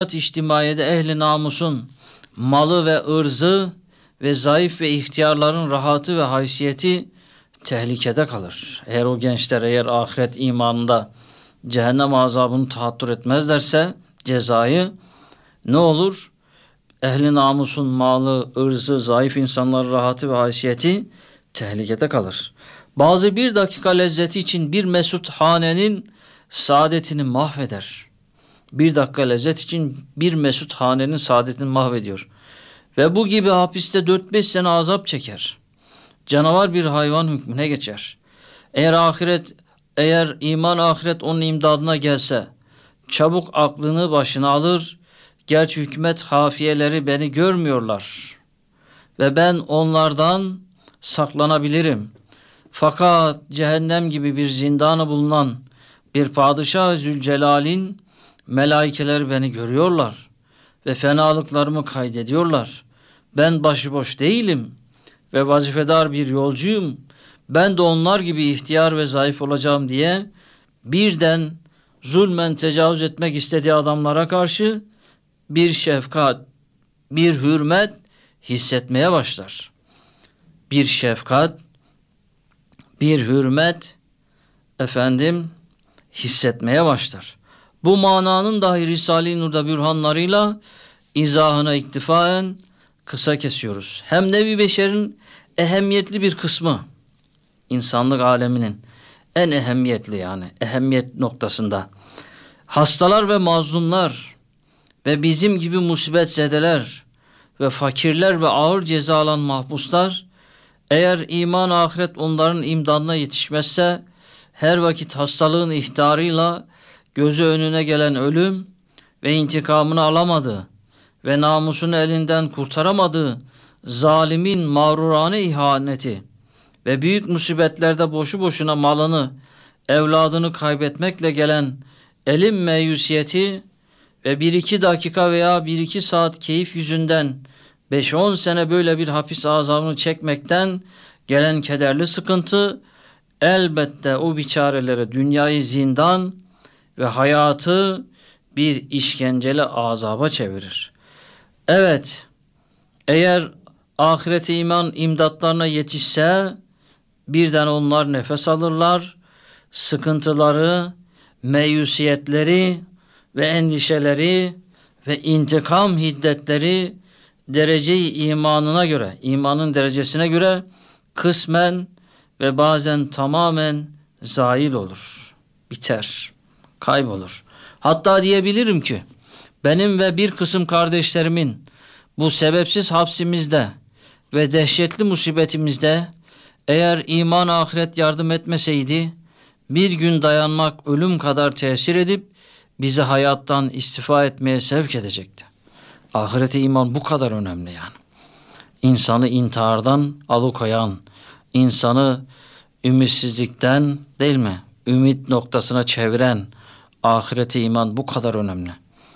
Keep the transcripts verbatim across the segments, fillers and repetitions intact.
hayat içtimaiyede ehli namusun malı ve ırzı ve zayıf ve ihtiyarların rahatı ve haysiyeti tehlikede kalır. Eğer o gençler eğer ahiret imanında cehennem azabını tahattür etmezlerse cezayı ne olur? Ehli namusun malı, ırzı, zayıf insanların rahatı ve haysiyeti tehlikede kalır. Bazı bir dakika lezzeti için bir mesut hanenin saadetini mahveder. Bir dakika lezzet için bir mesut hanenin saadetini mahvediyor. Ve bu gibi hapiste dört beş sene azap çeker. Canavar bir hayvan hükmüne geçer. Eğer ahiret, eğer iman ahiret onun imdadına gelse, çabuk aklını başına alır, gerçi hükümet hafiyeleri beni görmüyorlar ve ben onlardan saklanabilirim. Fakat cehennem gibi bir zindanı bulunan bir padişah Zülcelal'in melaikeler beni görüyorlar ve fenalıklarımı kaydediyorlar. Ben başıboş değilim ve vazifedar bir yolcuyum. Ben de onlar gibi ihtiyar ve zayıf olacağım diye birden zulmen tecavüz etmek istediği adamlara karşı bir şefkat, bir hürmet hissetmeye başlar. Bir şefkat, bir hürmet efendim hissetmeye başlar. Bu mananın dahi Risale-i Nur'da bürhanlarıyla izahına iktifaen kısa kesiyoruz. Hem nevi beşerin ehemmiyetli bir kısmı, insanlık aleminin en ehemmiyetli yani ehemmiyet noktasında hastalar ve mazlumlar ve bizim gibi musibetzedeler ve fakirler ve ağır ceza alan mahpuslar eğer iman ahiret onların imdadına yetişmezse her vakit hastalığın ihtarıyla gözü önüne gelen ölüm ve intikamını alamadığı ve namusunu elinden kurtaramadığı zalimin mağrurane ihaneti ve büyük musibetlerde boşu boşuna malını, evladını kaybetmekle gelen elim meyusiyeti ve bir iki dakika veya bir iki saat keyif yüzünden beş on sene böyle bir hapis azabını çekmekten gelen kederli sıkıntı elbette o biçarelere dünyayı zindan ve hayatı bir işkenceli azaba çevirir. Evet, eğer ahirete iman imdatlarına yetişse birden onlar nefes alırlar, sıkıntıları, meyusiyetleri ve endişeleri ve intikam hiddetleri derece-i imanına göre, imanın derecesine göre kısmen ve bazen tamamen zail olur, biter, kaybolur. Hatta diyebilirim ki benim ve bir kısım kardeşlerimin bu sebepsiz hapsimizde ve dehşetli musibetimizde eğer iman ahiret yardım etmeseydi bir gün dayanmak ölüm kadar tesir edip bizi hayattan istifa etmeye sevk edecekti. Ahirete iman bu kadar önemli yani. İnsanı intihardan alıkoyan, insanı ümitsizlikten değil mi? Ümit noktasına çeviren ahirete iman bu kadar önemli.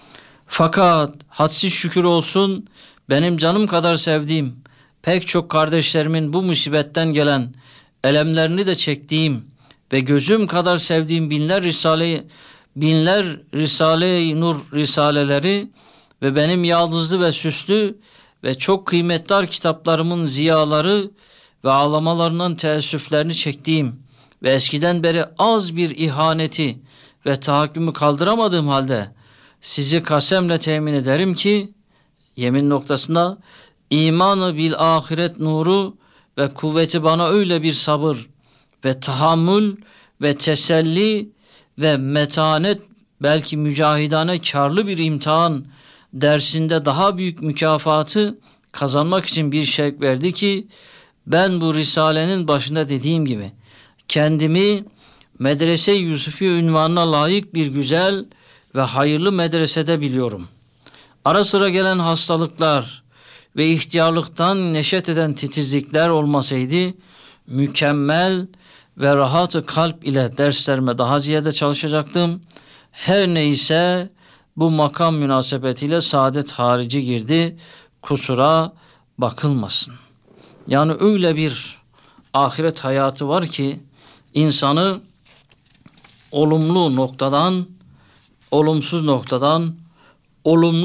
Fakat hadsiz şükür olsun benim canım kadar sevdiğim pek çok kardeşlerimin bu musibetten gelen elemlerini de çektiğim ve gözüm kadar sevdiğim binler risale binler Risale-i Nur risaleleri ve benim yaldızlı ve süslü ve çok kıymetli kitaplarımın ziyaları ve ağlamalarından teessüflerini çektiğim ve eskiden beri az bir ihaneti ve tahakkümü kaldıramadığım halde sizi kasemle temin ederim ki yemin noktasında imanı bil ahiret nuru ve kuvveti bana öyle bir sabır ve tahammül ve teselli ve metanet belki mücahidane karlı bir imtihan dersinde daha büyük mükafatı kazanmak için bir şevk verdi ki ben bu risalenin başında dediğim gibi kendimi Medrese-i Yusufi ünvanına layık bir güzel ve hayırlı medresede biliyorum. Ara sıra gelen hastalıklar ve ihtiyarlıktan neşet eden titizlikler olmasaydı mükemmel ve rahat-ı kalp ile derslerime daha ziyade çalışacaktım. Her neyse bu makam münasebetiyle saadet harici girdi. Kusura bakılmasın. Yani öyle bir ahiret hayatı var ki insanı olumlu noktadan, olumsuz noktadan, olumlu